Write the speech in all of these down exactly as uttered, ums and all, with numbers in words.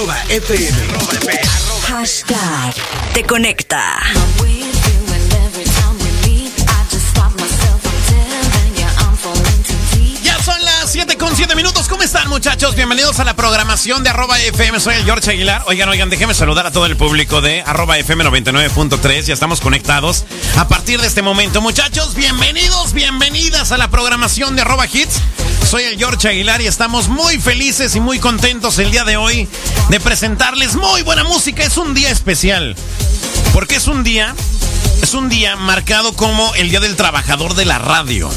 arroba F M. Hashtag Te Conecta. siete con siete minutos, ¿cómo están, muchachos? Bienvenidos a la programación de arroba F M, soy el George Aguilar. Oigan, oigan, déjenme saludar a todo el público de arroba F M noventa y nueve punto tres. Ya estamos conectados a partir de este momento, muchachos. Bienvenidos, bienvenidas a la programación de arroba Hits. Soy el George Aguilar y estamos muy felices y muy contentos el día de hoy de presentarles muy buena música. Es un día especial, porque es un día, es un día marcado como el Día del Trabajador de la Radio.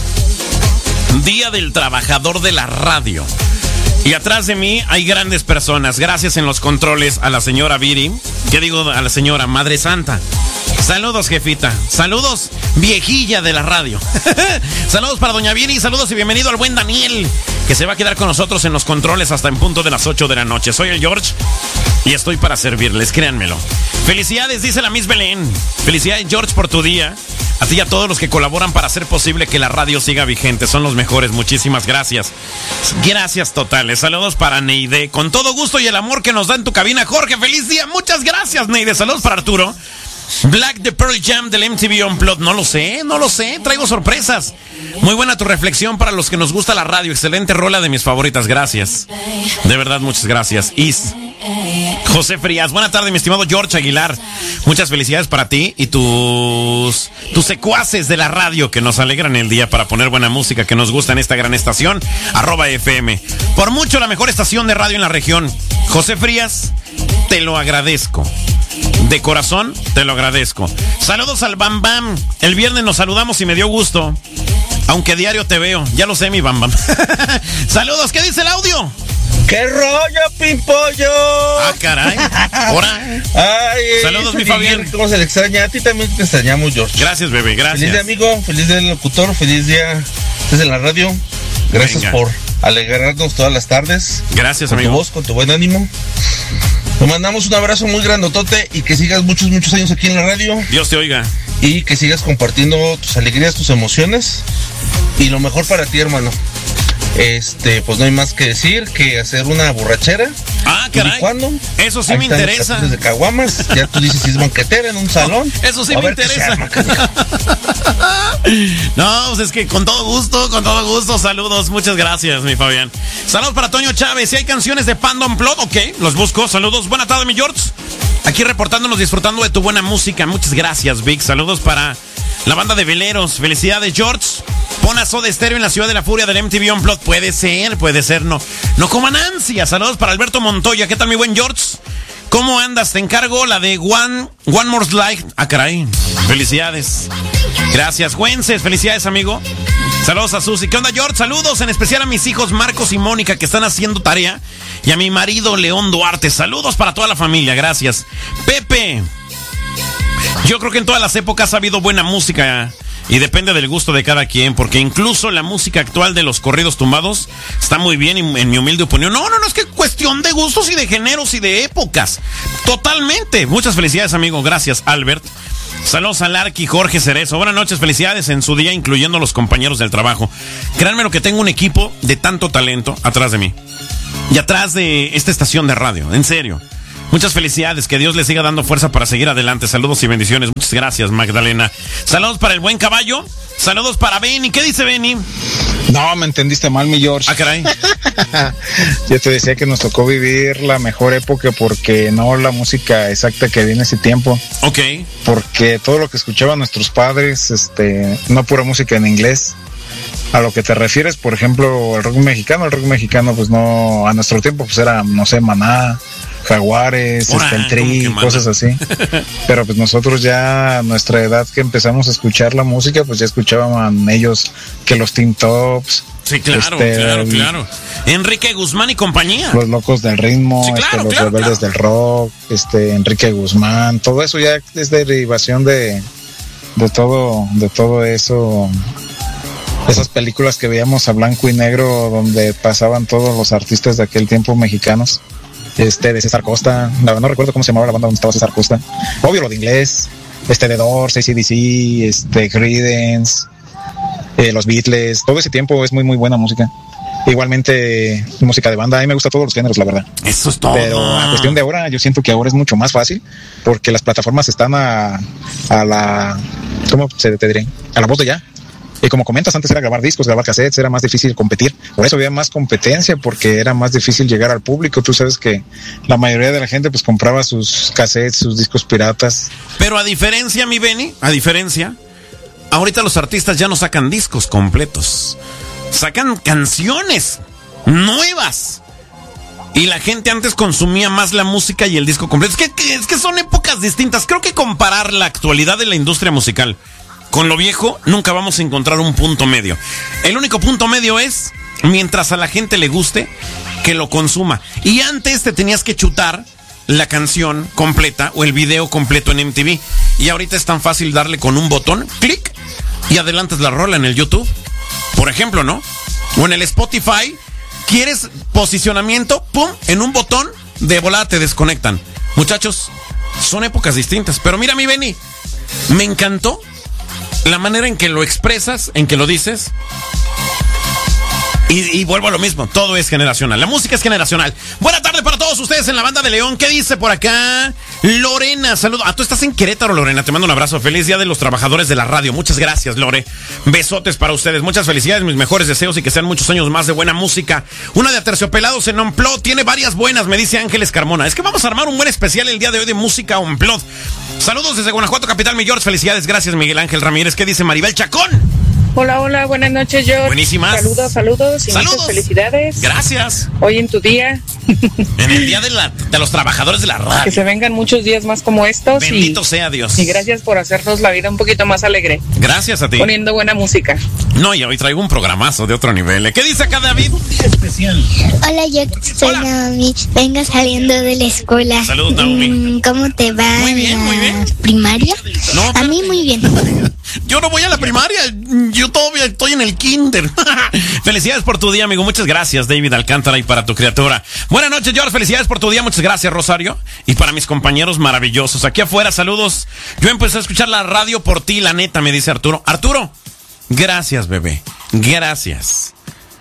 Día del Trabajador de la Radio. Y atrás de mí hay grandes personas. Gracias en los controles a la señora Viri. ¿Qué digo a la señora? Madre Santa. Saludos, jefita. Saludos, viejilla de la radio. Saludos para doña Viri. Saludos y bienvenido al buen Daniel, que se va a quedar con nosotros en los controles hasta en punto de las ocho de la noche. Soy el George y estoy para servirles, créanmelo. Felicidades, dice la Miss Belén. Felicidades, George, por tu día. A ti y a todos los que colaboran para hacer posible que la radio siga vigente. Son los mejores. Muchísimas gracias. Gracias totales. Saludos para Neide. Con todo gusto y el amor que nos da en tu cabina, Jorge. Feliz día. Muchas gracias, Neide. Saludos para Arturo. Black the Pearl Jam del M T V Unplugged. No lo sé, no lo sé. Traigo sorpresas. Muy buena tu reflexión para los que nos gusta la radio. Excelente rola, de mis favoritas. Gracias. De verdad, muchas gracias. Is José Frías. Buena tarde, mi estimado George Aguilar. Muchas felicidades para ti y tus tus secuaces de la radio que nos alegran el día para poner buena música que nos gusta en esta gran estación, arroba F M. Por mucho la mejor estación de radio en la región. José Frías, te lo agradezco. De corazón, te lo agradezco. Saludos al Bam Bam. El viernes nos saludamos y me dio gusto. Aunque diario te veo. Ya lo sé, mi Bam Bam. Saludos, ¿qué dice el audio? ¡Qué rollo, Pimpollo! Ah, caray. Ahora. Ay, saludos, mi Fabián. ¿Cómo se le extraña? A ti también te extrañamos, George. Gracias, bebé, gracias. Feliz día, amigo. Feliz día, locutor. Feliz día desde la radio. Gracias Venga. por alegrarnos todas las tardes. Gracias, con amigo. Tu voz, con tu buen ánimo. Te mandamos un abrazo muy grandotote y que sigas muchos, muchos años aquí en la radio. Dios te oiga. Y que sigas compartiendo tus alegrías, tus emociones. Y lo mejor para ti, hermano. Este, pues no hay más que decir que hacer una borrachera. Ah, caray. ¿Y cuándo? Eso sí Ahí me están interesa. Los de caguamas. Ya tú dices si es banquetera en un salón. Oh, eso sí a me interesa. No, pues es que con todo gusto, con todo gusto. Saludos, muchas gracias, mi Fabián. Saludos para Toño Chávez. Si hay canciones de Panda Unplugged, ok, los busco. Saludos, buena tarde, mi George. Aquí reportándonos, disfrutando de tu buena música. Muchas gracias, Vic. Saludos para la banda de veleros. Felicidades, George. Pon a Soda Stereo en la ciudad de la furia del M T V Unplugged. Puede ser, puede ser, no. No coman ansia. Saludos para Alberto Montoya. ¿Qué tal, mi buen George? ¿Cómo andas? Te encargo la de One, One More Slide. Ah, caray. Felicidades. Gracias, Güences. Felicidades, amigo. Saludos a Susi. ¿Qué onda, George? Saludos en especial a mis hijos Marcos y Mónica que están haciendo tarea. Y a mi marido León Duarte. Saludos para toda la familia. Gracias. Pepe. Yo creo que en todas las épocas ha habido buena música. Y depende del gusto de cada quien, porque incluso la música actual de los corridos tumbados está muy bien, en mi humilde opinión. No, no, no, es que cuestión de gustos y de géneros y de épocas. Totalmente. Muchas felicidades, amigo. Gracias, Albert. Saludos a Larky, Jorge Cerezo. Buenas noches, felicidades en su día, incluyendo a los compañeros del trabajo. Créanme lo que tengo un equipo de tanto talento atrás de mí. Y atrás de esta estación de radio, en serio. Muchas felicidades, que Dios les siga dando fuerza para seguir adelante. Saludos y bendiciones. Muchas gracias, Magdalena. Saludos para el buen caballo. Saludos para Benny. ¿Qué dice Benny? No, me entendiste mal, mi George. Ah, caray. Yo te decía que nos tocó vivir la mejor época porque no la música exacta que viene ese tiempo. Ok. Porque todo lo que escuchaban nuestros padres, este, no pura música en inglés. A lo que te refieres, por ejemplo, el rock mexicano, el rock mexicano, pues no, a nuestro tiempo, pues era, no sé, Maná, Jaguares, Ora, este, el Tri, cosas así. Pero pues nosotros ya, a nuestra edad que empezamos a escuchar la música, pues ya escuchaban ellos que los Teen Tops. Sí, claro, este, claro, el, claro. Enrique Guzmán y compañía. Los Locos del Ritmo, sí, claro, este, los claro, Rebeldes claro. del Rock, este, Enrique Guzmán, todo eso ya es derivación de, de todo, de todo eso. Esas películas que veíamos a blanco y negro donde pasaban todos los artistas de aquel tiempo mexicanos. Este, de César Costa, no, no recuerdo cómo se llamaba la banda donde estaba César Costa. Obvio lo de inglés, este, The Doors, A C D C, este, Creedence, eh, los Beatles, todo ese tiempo es muy muy buena música. Igualmente, música de banda, a mí me gusta todos los géneros, la verdad. Eso es todo. Pero a cuestión de ahora, yo siento que ahora es mucho más fácil, porque las plataformas están a, a la, ¿cómo se te diré? A la voz de ya. Y como comentas, antes era grabar discos, grabar cassettes, era más difícil competir. Por eso había más competencia, porque era más difícil llegar al público. Tú sabes que la mayoría de la gente pues compraba sus cassettes, sus discos piratas. Pero a diferencia, mi Benny, a diferencia, ahorita los artistas ya no sacan discos completos. Sacan canciones nuevas. Y la gente antes consumía más la música y el disco completo. Es que, es que son épocas distintas. Creo que comparar la actualidad de la industria musical con lo viejo, nunca vamos a encontrar un punto medio. El único punto medio es, mientras a la gente le guste, que lo consuma. Y antes te tenías que chutar la canción completa o el video completo en M T V. Y ahorita es tan fácil darle con un botón, clic, y adelantas la rola en el YouTube. Por ejemplo, ¿no? O en el Spotify, ¿quieres posicionamiento? ¡Pum! En un botón, de volada te desconectan. Muchachos, son épocas distintas. Pero mira, mi Benny, me encantó la manera en que lo expresas, en que lo dices. Y, y vuelvo a lo mismo, todo es generacional. La música es generacional. Buena tarde para todos ustedes en la banda de León. ¿Qué dice por acá? Lorena, saludos. Ah, tú estás en Querétaro, Lorena. Te mando un abrazo. Feliz día de los trabajadores de la radio. Muchas gracias, Lore. Besotes para ustedes. Muchas felicidades, mis mejores deseos y que sean muchos años más de buena música. Una de Aterciopelados en Unplugged. Tiene varias buenas, me dice Ángeles Carmona. Es que vamos a armar un buen especial el día de hoy de música Unplugged. Saludos desde Guanajuato, capital, mi George. Felicidades. Gracias, Miguel Ángel Ramírez. ¿Qué dice Maribel Chacón? Hola, hola, buenas noches, George. Buenísimas. Saludos, saludos y saludos. Muchas felicidades. Gracias. Hoy en tu día. En el día de, la, de los trabajadores de la radio. Que se vengan muchos días más como estos. Bendito y, sea Dios. Y gracias por hacernos la vida un poquito más alegre. Gracias a ti. Poniendo buena música. No, y hoy traigo un programazo de otro nivel. ¿Qué dice acá David? Especial. Hola, yo soy Hola. Naomi. Vengo saliendo de la escuela. Saludos, Naomi. ¿Cómo te va? Muy bien, la muy bien. ¿Primaria? No, a mí muy bien. Yo no voy a la primaria, yo todavía estoy en el kinder. Felicidades por tu día, amigo. Muchas gracias, David Alcántara, y para tu criatura. Buenas noches, George. Felicidades por tu día. Muchas gracias, Rosario. Y para mis compañeros maravillosos. Aquí afuera, saludos. Yo empecé a escuchar la radio por ti, la neta, me dice Arturo. Arturo, gracias, bebé. Gracias.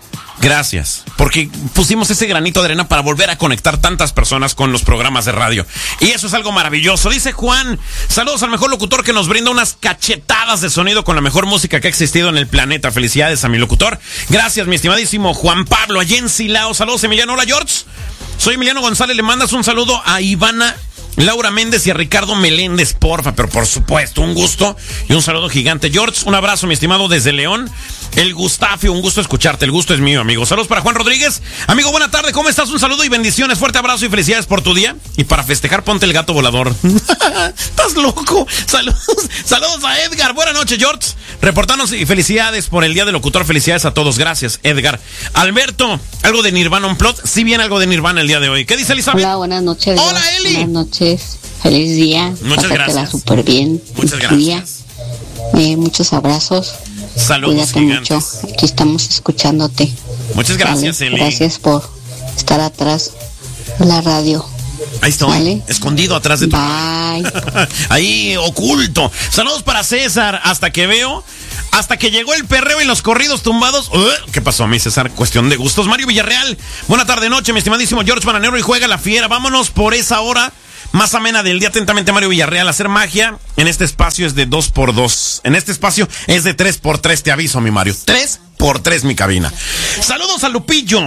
Gracias, porque pusimos ese granito de arena para volver a conectar tantas personas con los programas de radio. Y eso es algo maravilloso. Dice Juan, saludos al mejor locutor que nos brinda unas cachetadas de sonido con la mejor música que ha existido en el planeta. Felicidades a mi locutor. Gracias, mi estimadísimo Juan Pablo, allá en Silao. Saludos, Emiliano. Hola, George. Soy Emiliano González. Le mandas un saludo a Ivana, Laura Méndez y a Ricardo Meléndez, porfa, pero por supuesto, un gusto y un saludo gigante. George, un abrazo, mi estimado, desde León. El Gustafio, un gusto escucharte, el gusto es mío, amigo. Saludos para Juan Rodríguez. Amigo, buena tarde, ¿cómo estás? Un saludo y bendiciones, fuerte abrazo y felicidades por tu día. Y para festejar, ponte el gato volador. ¿Estás loco? Saludos, saludos a Edgar. Buenas noches, George. Reportanos y felicidades por el día del locutor. Felicidades a todos, gracias, Edgar. Alberto, ¿algo de Nirvana Unplugged? Sí, bien, algo de Nirvana el día de hoy. ¿Qué dice Elizabeth? Hola, buenas noches. Hola, Eli. Buenas noches. Feliz día. Muchas Pásatela gracias. súper bien. Muchas gracias. Día. Eh, muchos abrazos. Saludos. Cuídate gigantes. mucho. Aquí estamos escuchándote. Muchas gracias, ¿Vale? Eli. Gracias por estar atrás de la radio. Ahí estoy, ¿Vale? escondido atrás de tu... Bye. Ahí, oculto. Saludos para César, hasta que veo... Hasta que llegó el perreo y los corridos tumbados. Uh, ¿Qué pasó, mi César? Cuestión de gustos. Mario Villarreal, buena tarde, noche, mi estimadísimo George Bananero y juega la fiera. Vámonos por esa hora más amena del día. Atentamente, Mario Villarreal. Hacer magia en este espacio es de dos por dos. En este espacio es de tres por tres, te aviso, mi Mario. tres por tres, mi cabina. Saludos a Lupillo.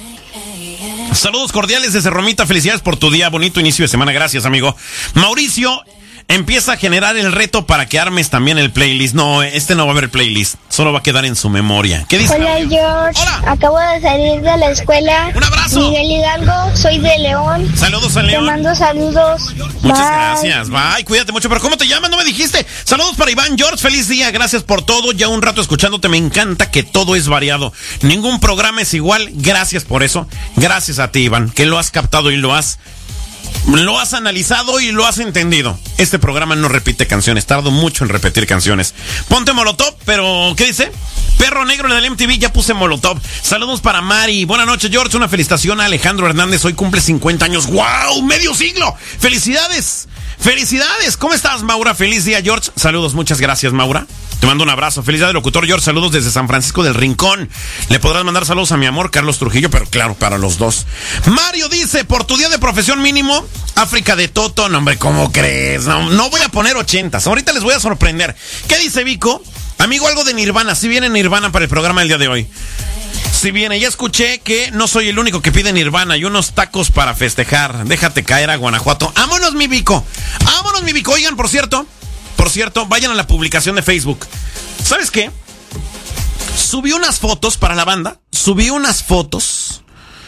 Saludos cordiales desde Romita. Felicidades por tu día. Bonito inicio de semana. Gracias, amigo. Mauricio empieza a generar el reto para que armes también el playlist. No, este no va a haber playlist. Solo va a quedar en su memoria. ¿Qué dice? Hola, George. Hola. Acabo de salir de la escuela. Un abrazo. Miguel Hidalgo, soy de León. Saludos a León. Te mando saludos. Muchas Bye. gracias. Bye, cuídate mucho. Pero ¿cómo te llamas? No me dijiste. Saludos para Iván. George, feliz día. Gracias por todo. Ya un rato escuchándote. Me encanta que todo es variado. Ningún programa es igual. Gracias por eso. Gracias a ti, Iván, que lo has captado y lo has... Lo has analizado y lo has entendido. Este programa no repite canciones. Tardo mucho en repetir canciones. Ponte Molotov, pero ¿qué dice? Perro Negro en el M T V, ya puse Molotov. Saludos para Mari. Buenas noches, George. Una felicitación a Alejandro Hernández. Hoy cumple cincuenta años. ¡Wow! ¡Medio siglo! ¡Felicidades! ¡Felicidades! ¿Cómo estás, Maura? Feliz día, George. Saludos, muchas gracias, Maura. Te mando un abrazo. Feliz día del locutor, George. Saludos desde San Francisco del Rincón. Le podrás mandar saludos a mi amor, Carlos Trujillo, pero claro, para los dos. Mario dice, por tu día de profesión mínimo, África de Toto. No, hombre, ¿cómo crees? No, no voy a poner ochentas. Ahorita les voy a sorprender. ¿Qué dice Vico? Amigo, algo de Nirvana. Si viene Nirvana para el programa del día de hoy. Si viene, ya escuché que no soy el único que pide Nirvana y unos tacos para festejar. Déjate caer a Guanajuato. ¡Vámonos, mi Vico! ¡Vámonos, mi Vico! Oigan, por cierto, por cierto, vayan a la publicación de Facebook. ¿Sabes qué? Subí unas fotos para la banda. Subí unas fotos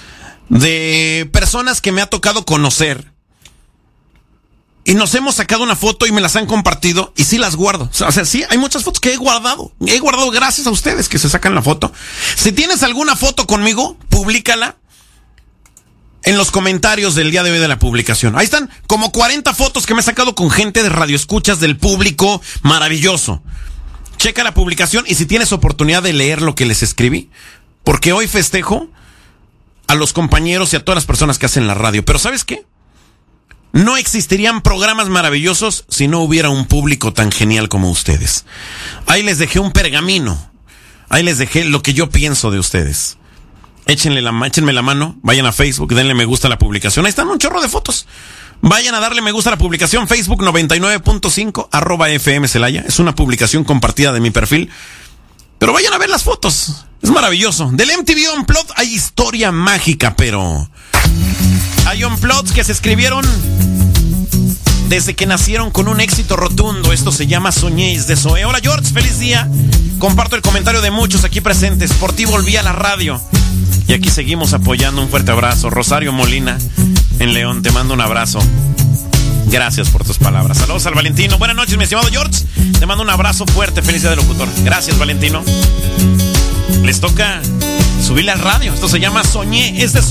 de personas que me ha tocado conocer. Y nos hemos sacado una foto y me las han compartido y sí las guardo. O sea, sí, hay muchas fotos que he guardado. He guardado gracias a ustedes que se sacan la foto. Si tienes alguna foto conmigo, públicala en los comentarios del día de hoy de la publicación. Ahí están como cuarenta fotos que me he sacado con gente de radioescuchas del público. Maravilloso. Checa la publicación y si tienes oportunidad de leer lo que les escribí, porque hoy festejo a los compañeros y a todas las personas que hacen la radio. Pero ¿sabes qué? No existirían programas maravillosos si no hubiera un público tan genial como ustedes. Ahí les dejé un pergamino. Ahí les dejé lo que yo pienso de ustedes. Échenle la, échenme la mano, vayan a Facebook, denle me gusta a la publicación. Ahí están un chorro de fotos. Vayan a darle me gusta a la publicación. Facebook noventa y nueve punto cinco, arroba F M Celaya. Es una publicación compartida de mi perfil. Pero vayan a ver las fotos. Es maravilloso. Del M T V Unplugged hay historia mágica, pero... hay unplugs que se escribieron desde que nacieron con un éxito rotundo. Esto se llama Soñéis de Zoé. Hola George, feliz día. Comparto el comentario de muchos aquí presentes. Por ti volví a la radio. Y aquí seguimos apoyando. Un fuerte abrazo. Rosario Molina en León, te mando un abrazo. Gracias por tus palabras. Saludos al Valentino. Buenas noches, mi estimado George. Te mando un abrazo fuerte. Feliz día del locutor. Gracias, Valentino. Les toca subirle al radio. Esto se llama Soñé es de Zoé.